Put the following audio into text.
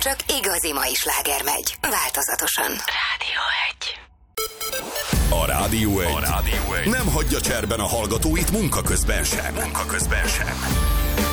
csak igazi mai sláger megy. Változatosan. Rádió 1. A Rádió 1 nem hagyja cserben a hallgatóit munka közben sem.